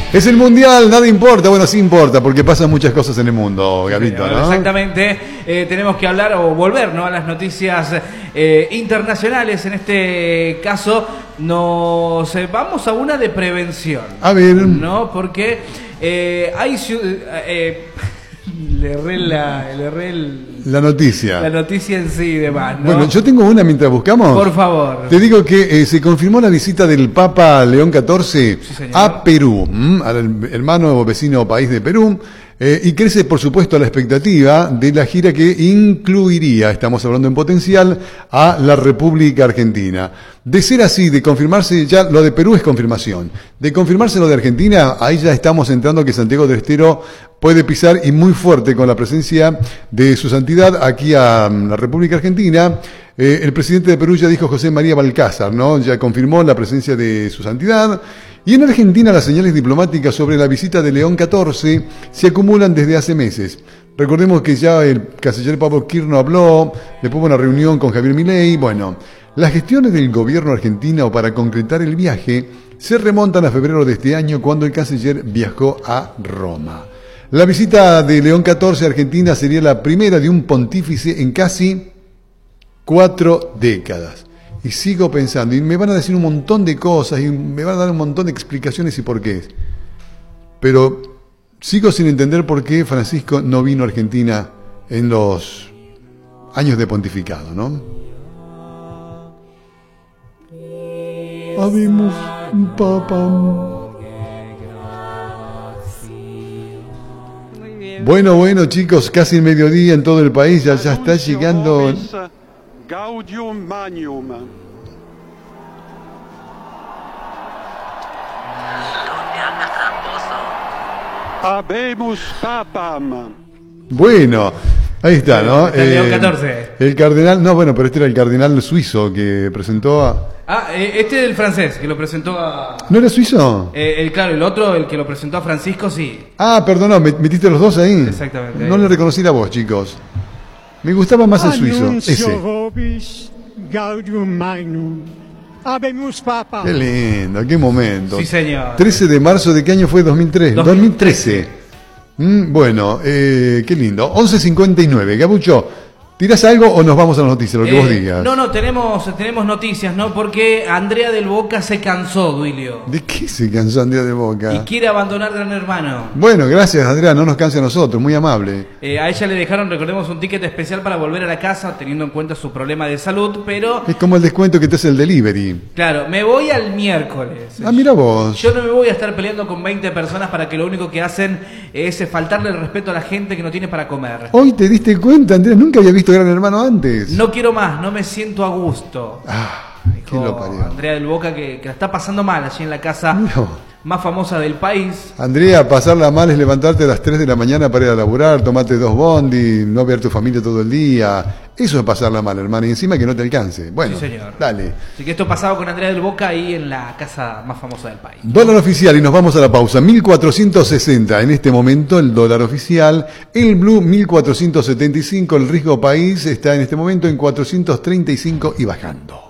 Es el mundial, nada importa. Bueno, sí importa, porque pasan muchas cosas en el mundo, Gabito, ¿no? Exactamente. Tenemos que hablar o volver, ¿no?, a las noticias internacionales. En este caso, nos vamos a una de prevención. A ver. ¿No? Porque hay... Le erré la noticia. La noticia en sí y demás, ¿no? Bueno, yo tengo una mientras buscamos. Por favor. Te digo que se confirmó la visita del Papa León XIV a Perú, al hermano o vecino país de Perú, y crece, por supuesto, la expectativa de la gira que incluiría, estamos hablando en potencial, a la República Argentina. De ser así, de confirmarse, ya lo de Perú es confirmación. De confirmarse lo de Argentina, ahí ya estamos entrando que Santiago del Estero puede pisar, y muy fuerte, con la presencia de su santidad aquí a la República Argentina. El presidente de Perú ya dijo, José María Balcázar, ¿no? Ya confirmó la presencia de su santidad. Y en Argentina las señales diplomáticas sobre la visita de León XIV se acumulan desde hace meses. Recordemos que ya el canciller Pablo Kirno habló, después hubo una reunión con Javier Milei. Bueno, las gestiones del gobierno argentino para concretar el viaje se remontan a febrero de este año, cuando el canciller viajó a Roma. La visita de León XIV a Argentina sería la primera de un pontífice en casi 4 décadas. Y sigo pensando, y me van a decir un montón de cosas, y me van a dar un montón de explicaciones y por qué. Pero sigo sin entender por qué Francisco no vino a Argentina en los años de pontificado, ¿no? Habemos un papa. Bueno, chicos, casi el mediodía en todo el país, ya está llegando. Gaudium Magnum. Habemus Papam. Bueno, ahí está, ¿no? León XIV. El cardenal, no, bueno, pero este era el cardenal suizo que presentó a... Este es el francés, que lo presentó a... ¿No era suizo? Claro, el otro, el que lo presentó a Francisco, sí. Perdón, metiste los dos ahí. Exactamente. No le reconocí la voz, chicos. Me gustaba más el suizo, ese. Gaudium Magnum. Habemus Papa. Qué lindo, qué momento. Sí, señor. 13 de marzo, ¿de qué año fue? 2013. Bueno, qué lindo. 11:59. Gabucho, ¿tirás algo o nos vamos a las noticias? Lo que vos digas. No, tenemos noticias, ¿no? Porque Andrea del Boca se cansó, Duilio. ¿De qué se cansó Andrea del Boca? Y quiere abandonar Gran Hermano. Bueno, gracias, Andrea, no nos canse a nosotros, muy amable. A ella le dejaron, recordemos, un ticket especial para volver a la casa, teniendo en cuenta su problema de salud, pero... Es como el descuento que te hace el delivery. Claro, me voy al miércoles. Mira vos. Yo no me voy a estar peleando con 20 personas para que lo único que hacen es faltarle el respeto a la gente que no tiene para comer. Hoy te diste cuenta, Andrea, nunca había visto Gran Hermano antes. No quiero más, no me siento a gusto. ¿Quién lo parió? Andrea del Boca, que la está pasando mal allí en la casa más famosa del país. Andrea, pasarla mal es levantarte a las 3 de la mañana para ir a laburar, tomarte 2 bondi, no ver tu familia todo el día. Eso es pasarla mal, hermano, y encima que no te alcance. Bueno, sí, señor. Dale. Así que esto pasaba con Andrea del Boca ahí en la casa más famosa del país. Dólar oficial, y nos vamos a la pausa. 1460 en este momento el dólar oficial. El blue 1475. El riesgo país está en este momento en 435 y bajando.